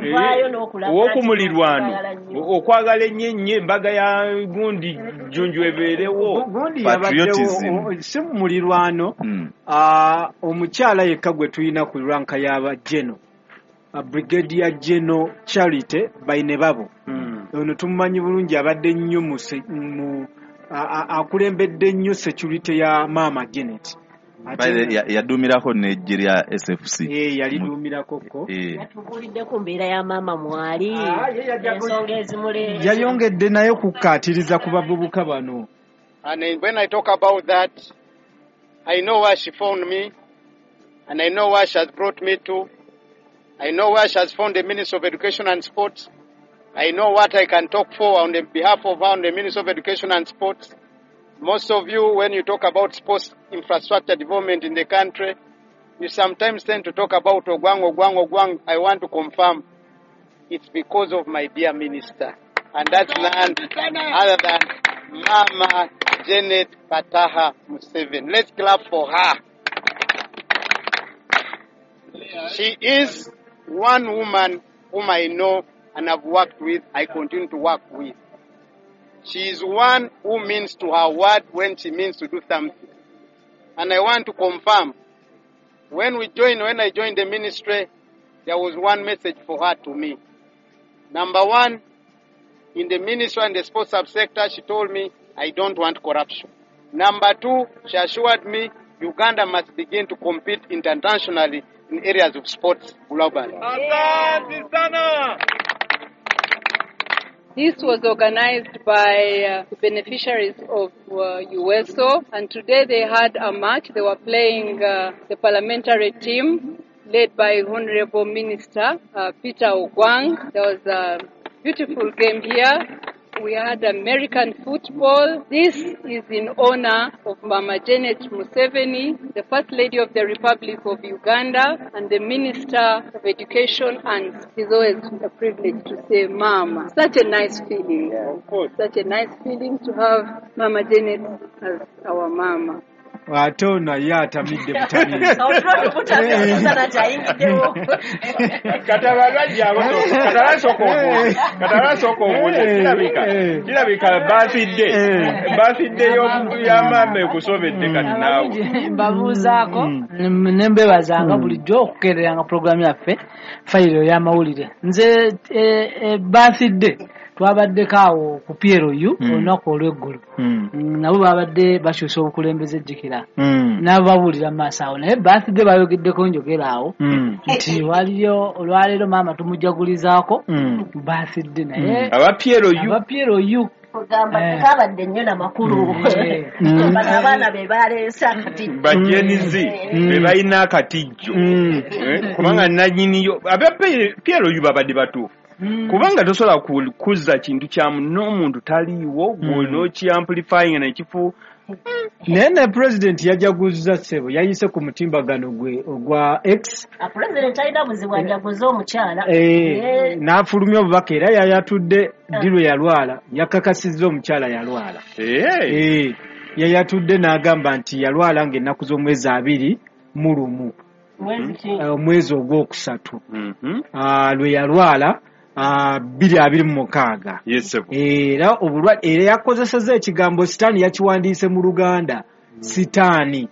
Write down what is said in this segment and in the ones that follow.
owokumulirwano okwagala ennyo embaga ya gundi jjunju ebeerewo gundi yabaddewo si mulirwano omukyala yekka gwe tulina ku ranka y'aba General Brigadier General Charity Bainebabo ono tumumanyi bulungi abadde nnyo akulembedde nnyo security ya Maama Janet yaduumirako n'ejje lya SFC yaliduumirako ko yatugulidde ku mbeera ya maama mwali ensonga ezimule yayongedde naye kukkaatiriza ku bavubuka bano. And when I talk about that, I know where she found me and I know where she has brought me to. I know where she has found the Minister of Education and Sports. I know what I can talk for on the behalf of her on the Minister of Education and Sports. Most of you, when you talk about sports infrastructure development in the country, you sometimes tend to talk about Ogwang. I want to confirm it's because of my dear minister. And that's none other than Mama Janet Pataha Museveni. Let's clap for her. She is one woman whom I know and have worked with, I continue to work with. She is one who means to her word when she means to do something. And I want to confirm, when I joined the ministry, there was one message for her to me. Number one, in the ministry and the sports subsector, she told me, I don't want corruption. Number two, she assured me, Uganda must begin to compete internationally in areas of sports globally. This was organized by the beneficiaries of USO, and today they had a match. They were playing the parliamentary team led by Honorable Minister Peter Ogwang. There was a beautiful game here. We had American football. This is in honor of Mama Janet Museveni, the First Lady of the Republic of Uganda, and the Minister of Education, and it's always a privilege to say Mama. Such a nice feeling. Such a nice feeling to have Mama Janet as our Mama. Ate naye atamidde butamiizi katabasooka obuuza kirabika baafidde ya maama ekusobedde kati naawe mbabuuzaako nembebazanga bulijjo okukeereranga pulogulaamu yaffe fayiro y'amawulire nze baafidde twabaddeko awo ku PRU olunaku olw'eggulu nabo babadde bakyusa obukulembeze ejjukira nabo babuulira mu maaso awo naye baafidde bayogeddeko njogera awo nti waliyo olwaleero maama tumujagulizaako baafidde naye aba PRU kabadde nnyo namakulu abaana be baleesa akatijjo bajenizi be balina akatijjo kubanga nanyiniyo aba PRU babadde batuufu kubanga tosobola kuzza kintu kyamu n'omuntu taliiwo gw'onokiamplifying nekifu naye president yajaguza ssebo yayise ku mutimbagano gwe ogwa X president alina buzibu ajaguza omukyala n'afulumya obubaka era yayatudde diro yalwala yakakasizza omukyala yalwala yayatudde n'agamba nti yalwala ng'ennaku z'omwezi 21 omwezi ogwokusatu lwe yalwala 2026 era obulwadde era yakozesezza ekigambo sitaani yakiwandiise mu Luganda sitaani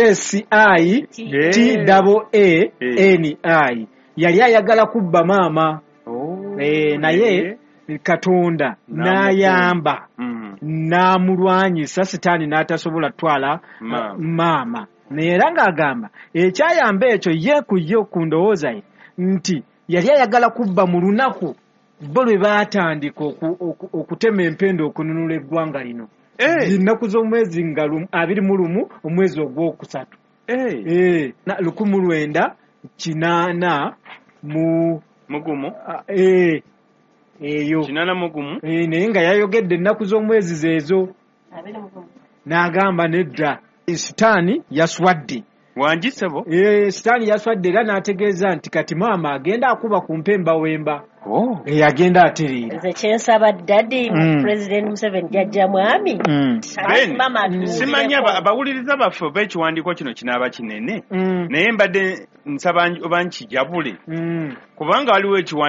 SITAANI yali ayagala kubba maama naye Katonda n'ayamba n'amulwanyisa sitaani n'atasobola twala maama era ng'agamba ekyayamba ekyo ye ku ye ku ndowooza ye nti yali ayagala kubba mu lunaku bo lwe baatandika okutema empendo okununula eggwanga lino ennaku z'omwezi nga 21 omwezi ogwokusatu 1980 mugumu eyo 80 naye nga yayogedde ennaku z'omwezi zeezo n'agamba nedda sitaani yaswadde wanjisebo sitaani yaswadde era n'ategeeza nti kati maama agenda akuba ku mpemba wemba agenda atereera nze kyensaba ddadi President Museveni jjajja mwami simanyi abawuliriza baffe oba ekiwandiiko kino kinaaba kinene naye mbadde nsaba oba nkijabule kubanga waliwo ekiwandiiko